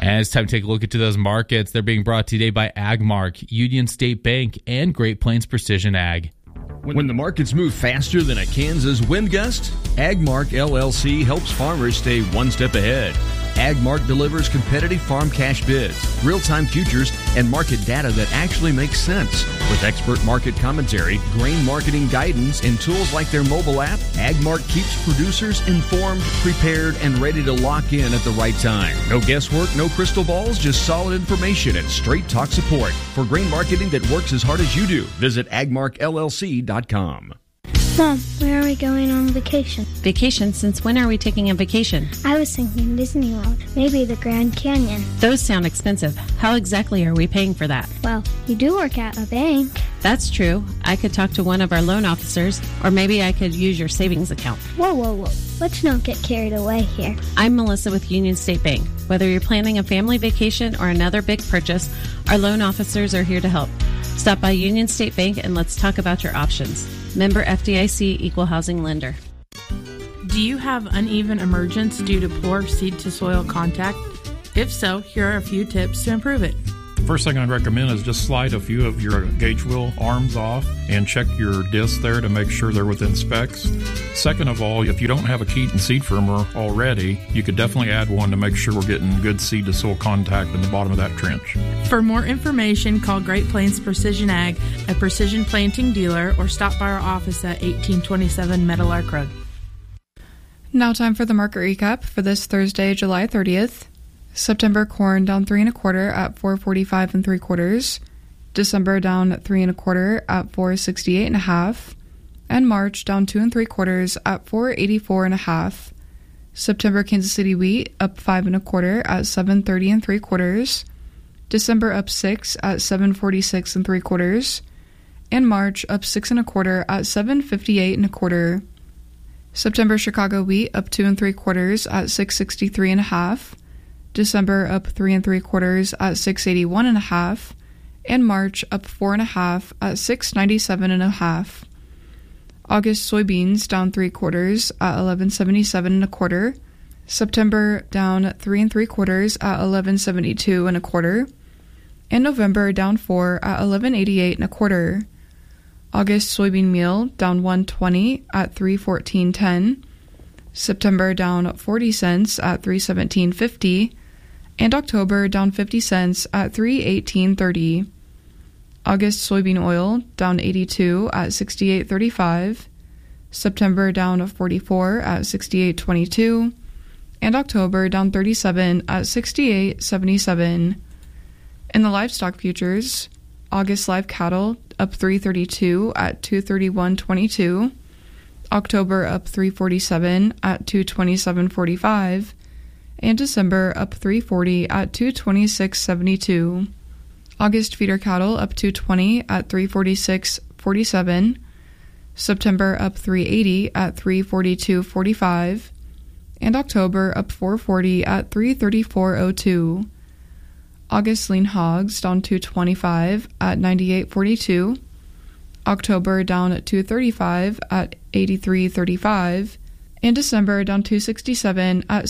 And it's time to take a look into those markets. They're being brought today by AgMark, Union State Bank, and Great Plains Precision Ag. When the markets move faster than a Kansas wind gust, AgMark LLC helps farmers stay one step ahead. AgMark delivers competitive farm cash bids, real-time futures, and market data that actually makes sense. With expert market commentary, grain marketing guidance, and tools like their mobile app, AgMark keeps producers informed, prepared, and ready to lock in at the right time. No guesswork, no crystal balls, just solid information and straight talk support. For grain marketing that works as hard as you do, visit agmarkllc.com. Mom, where are we going on vacation? Vacation? Since when are we taking a vacation? I was thinking Disney World, maybe the Grand Canyon. Those sound expensive. How exactly are we paying for that? Well, you do work at a bank. That's true. I could talk to one of our loan officers, or maybe I could use your savings account. Whoa. Let's not get carried away here. I'm Melissa with Union State Bank. Whether you're planning a family vacation or another big purchase, our loan officers are here to help. Stop by Union State Bank and let's talk about your options. Member FDIC, Equal Housing Lender. Do you have uneven emergence due to poor seed-to-soil contact? If so, here are a few tips to improve it. First thing I'd recommend is just slide a few of your gauge wheel arms off and check your discs there to make sure they're within specs. Second of all, if you don't have a Keaton seed firmer already, you could definitely add one to make sure we're getting good seed to soil contact in the bottom of that trench. For more information, call Great Plains Precision Ag, a precision planting dealer, or stop by our office at 1827 Meadowlark Road. Now time for the market recap for this Thursday, July 30th. September corn down 3 1/4 at 4.45 3/4. December down 3 1/4 at 4.68 1/2, and March down 2 3/4 at 4.84 1/2. September Kansas City wheat up 5 1/4 at 7.30 3/4. December up 6 at 7.46 3/4, and March up 6 1/4 at 7.58 1/4. September Chicago wheat up 2 3/4 at 6.63 1/2. December up 3 3/4 at 6.81 1/2, and March up 4 1/2 at 6.97 1/2. August soybeans down 3/4 at 11.77 1/4. September down 3 3/4 at 11.72 1/4, and November down 4 at 11.88 1/4. August soybean meal down 1.20 at 3.14.10. September down 40 cents at 3.17.50. And October down 50 cents at 3.18.30. August soybean oil down 82 at 68.35. September down 44 at 68.22. And October down 37 at 68.77. In the livestock futures, August live cattle up 3.32 at 2.31.22. October up 3.47 at 2.27.45. And December up 3.40 at 2.26.72. August feeder cattle up 2.20 at 3.46.47. September up 3.80 at 3.42.45. And October up 4.40 at 3.34.02. August lean hogs down 2.25 at 98.42. October down at 2.35 at 83.35. And December down 267 at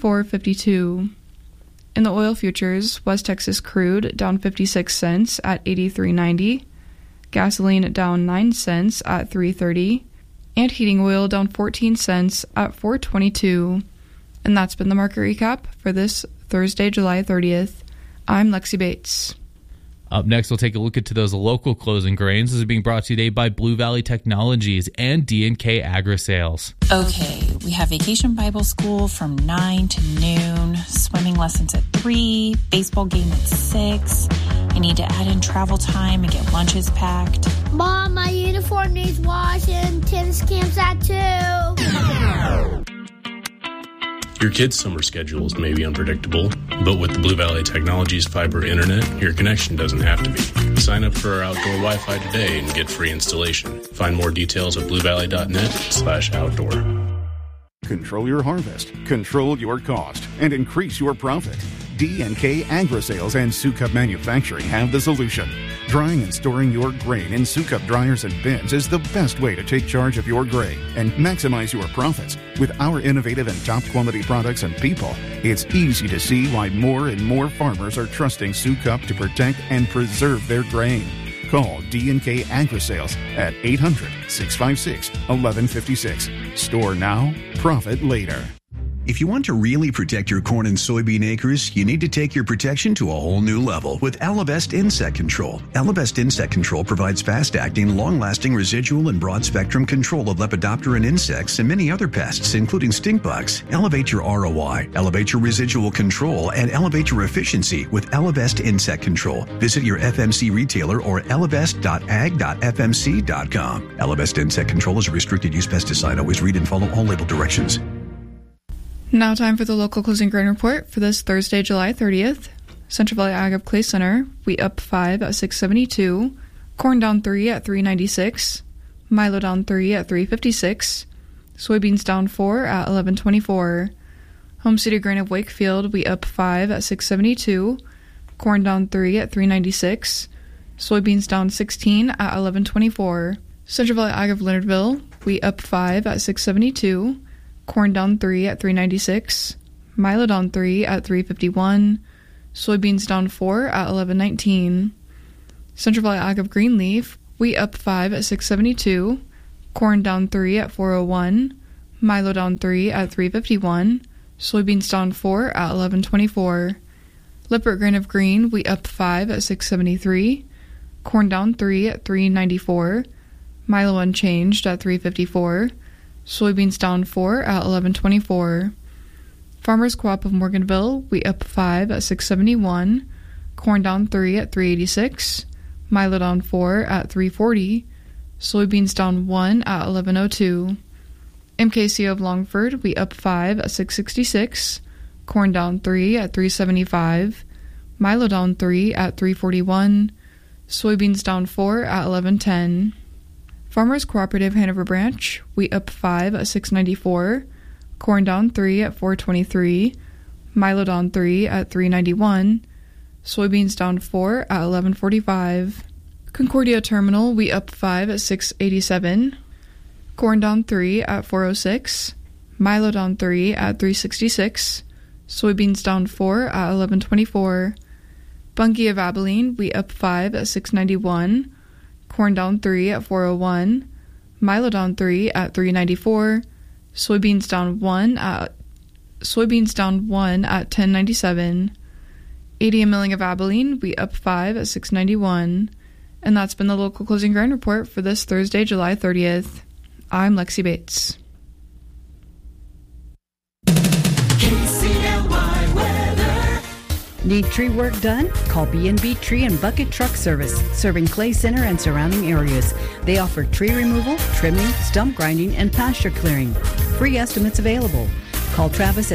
74.52. In the oil futures, West Texas crude down 56 cents at 83.90, gasoline down 9 cents at 3.30, and heating oil down 14 cents at 4.22. And that's been the market recap for this Thursday, July 30th. I'm Lexi Bates. Up next, we'll take a look into those local closing grains. This is being brought to you today by Blue Valley Technologies and D&K Agri-Sales. Okay, we have Vacation Bible School from 9 to noon, swimming lessons at 3, baseball game at 6. I need to add in travel time and get lunches packed. Mom, my uniform needs washing. Tennis camp's at 2. Your kids' summer schedules may be unpredictable, but with the Blue Valley Technologies fiber internet, your connection doesn't have to be. Sign up for our outdoor Wi-Fi today and get free installation. Find more details at bluevalley.net/outdoor. Control your harvest, control your cost, and increase your profit. D&K Agri-Sales and Sukup Manufacturing have the solution. Drying and storing your grain in Sukup dryers and bins is the best way to take charge of your grain and maximize your profits. With our innovative and top quality products and people, it's easy to see why more and more farmers are trusting Sukup to protect and preserve their grain. Call D&K Agri-Sales at 800-656-1156. Store now, profit later. If you want to really protect your corn and soybean acres, you need to take your protection to a whole new level with Elevest Insect Control. Elevest Insect Control provides fast-acting, long-lasting residual and broad-spectrum control of Lepidopteran insects and many other pests, including stink bugs. Elevate your ROI, elevate your residual control, and elevate your efficiency with Elevest Insect Control. Visit your FMC retailer or elevest.ag.fmc.com. Elevest Insect Control is a restricted-use pesticide. Always read and follow all label directions. Now time for the local closing grain report for this Thursday, July 30th. Central Valley Ag Up Clay Center, wheat up 5 at 672, corn down 3 at 396, milo down 3 at 356, soybeans down 4 at 1124. Home City Grain of Wakefield, wheat up 5 at 672, corn down 3 at 396, soybeans down 16 at 1124. Central Valley Ag of Leonardville, wheat up 5 at 672, corn down 3 at 396, milo down 3 at 351, soybeans down 4 at 1119. Central Valley Ag of Greenleaf, wheat up 5 at 672, corn down 3 at 401, milo down 3 at 351, soybeans down 4 at 1124. Lippert Grain of Green, wheat up 5 at 673, corn down 3 at 394, milo unchanged at 354, soybeans down 4 at 1124. Farmers Co-op of Morganville, wheat up 5 at 671, corn down 3 at 386, milo down 4 at 340, soybeans down 1 at 1102. MKC of Longford, wheat up 5 at 666, corn down 3 at 375, milo down 3 at 341, soybeans down 4 at 1110. Farmers Cooperative Hanover Branch, wheat up 5 at 694, corn down 3 at 423, milo down 3 at 391, soybeans down 4 at 1145. Concordia Terminal, wheat up 5 at 687, corn down 3 at 406, milo down 3 at 366, soybeans down 4 at 1124. Bungie of Abilene, wheat up 5 at 691, corn down 3 at 401, milo down 3 at 394, soybeans down 1 at 1097. ADM Milling of Abilene, wheat up 5 at 691. And that's been the local closing grain report for this Thursday, July 30th. I'm Lexi Bates. Need tree work done? Call B&B Tree and Bucket Truck Service, serving Clay Center and surrounding areas. They offer tree removal, trimming, stump grinding, and pasture clearing. Free estimates available. Call Travis at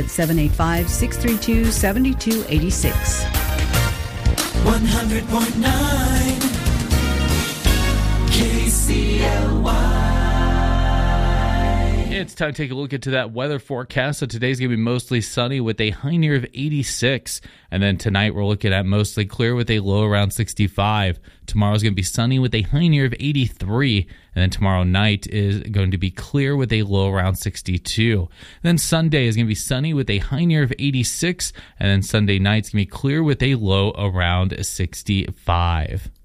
785-632-7286. 100.9 KCLY. It's time to take a look into that weather forecast. So today's going to be mostly sunny with a high near of 86. And then tonight we're looking at mostly clear with a low around 65. Tomorrow's going to be sunny with a high near of 83. And then tomorrow night is going to be clear with a low around 62. And then Sunday is going to be sunny with a high near of 86. And then Sunday night's going to be clear with a low around 65.